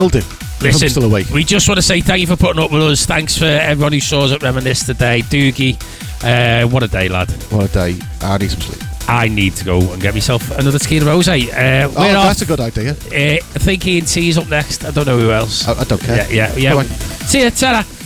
Will do. Listen, I'm still awake. We just want to say thank you for putting up with us. Thanks for everyone who saw us at Reminisce today. Doogie, what a day, lad. What a day. I need some sleep. I need to go and get myself another tequila rosé. That's a good idea. I think Ian T's up next. I don't know who else. I don't care. Yeah. Bye-bye. See you, ta-ra.